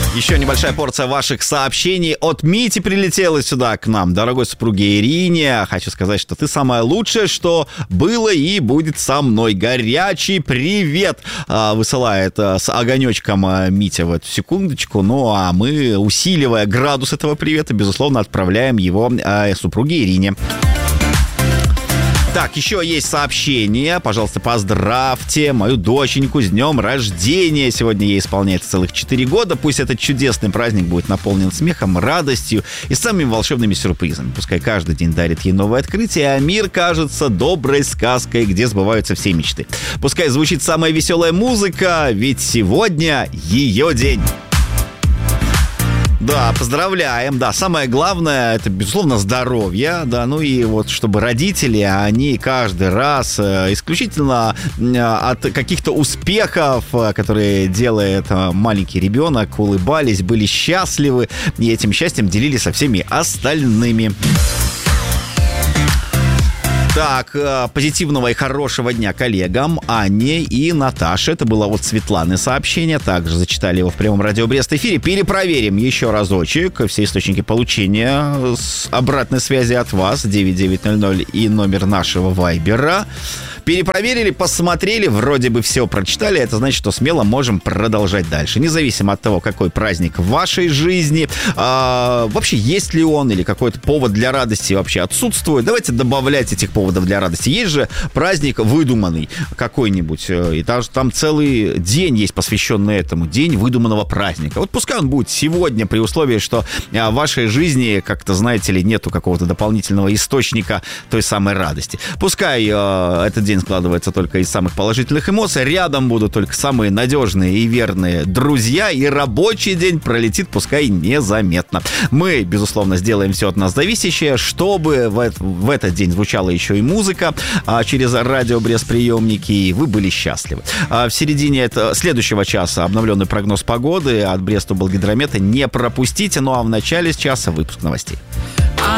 Еще небольшая порция ваших сообщений. От Мити прилетела сюда к нам. Дорогой супруге Ирине, хочу сказать, что ты самое лучшее, что было и будет со мной. Горячий привет! Высылает с огонечком Митя в эту секундочку. Ну, а мы, усиливая градус этого привета, безусловно, отправляем его супруге Ирине. Так, еще есть сообщение. Пожалуйста, поздравьте мою доченьку с днем рождения. Сегодня ей исполняется целых 4 года. Пусть этот чудесный праздник будет наполнен смехом, радостью и самыми волшебными сюрпризами. Пускай каждый день дарит ей новое открытие, а мир кажется доброй сказкой, где сбываются все мечты. Пускай звучит самая веселая музыка, ведь сегодня ее день. Да, поздравляем. Да, самое главное, это, безусловно, здоровье. Да, ну и вот, чтобы родители, они каждый раз исключительно от каких-то успехов, которые делает маленький ребенок, улыбались, были счастливы и этим счастьем делились со всеми остальными. Так, позитивного и хорошего дня коллегам Анне и Наташе. Это было от Светланы сообщение. Также зачитали его в прямом радио Брест-эфире. Перепроверим еще разочек все источники получения обратной связи от вас. 9900 и номер нашего вайбера. Перепроверили, посмотрели, вроде бы все прочитали. Это значит, что смело можем продолжать дальше. Независимо от того, какой праздник в вашей жизни, вообще есть ли он или какой-то повод для радости вообще отсутствует. Давайте добавлять этих поводов для радости. Есть же праздник выдуманный какой-нибудь. И там целый день есть посвященный этому. День выдуманного праздника. Вот пускай он будет сегодня, при условии, что в вашей жизни, как-то, знаете ли, нету какого-то дополнительного источника той самой радости. Пускай этот день складывается только из самых положительных эмоций. Рядом будут только самые надежные и верные друзья. И рабочий день пролетит, пускай незаметно. Мы, безусловно, сделаем все от нас зависящее, чтобы в этот день звучала еще и музыка через радио Брест-приемники, и вы были счастливы. В середине следующего часа обновленный прогноз погоды от Брест-Облгидромета не пропустите. Ну а в начале часа выпуск новостей.